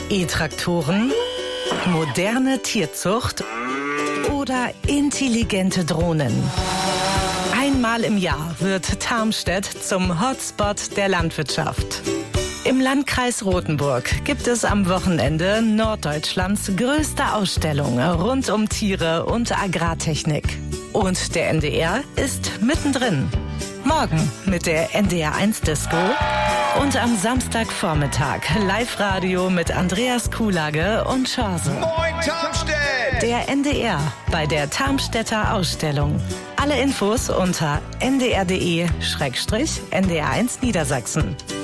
E-Traktoren, moderne Tierzucht oder intelligente Drohnen. Einmal im Jahr wird Tarmstedt zum Hotspot der Landwirtschaft. Im Landkreis Rothenburg gibt es am Wochenende Norddeutschlands größte Ausstellung rund um Tiere und Agrartechnik. Und der NDR ist mittendrin. Morgen mit der NDR1 Disco und am Samstagvormittag Live-Radio mit Andreas Kuhlage und Chance. Moin Tarmstedt! Der NDR bei der Tarmstedter Ausstellung. Alle Infos unter ndr.de/NDR1 Niedersachsen.